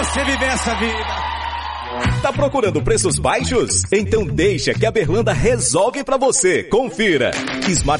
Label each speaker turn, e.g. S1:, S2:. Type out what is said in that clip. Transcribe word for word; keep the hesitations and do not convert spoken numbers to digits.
S1: você viver essa vida.
S2: Tá procurando preços baixos? Então deixa que a Berlanda resolve pra você. Confira. Smart